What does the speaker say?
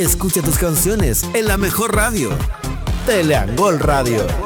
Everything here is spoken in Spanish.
Escucha tus canciones en la mejor radio. Teleangol Radio.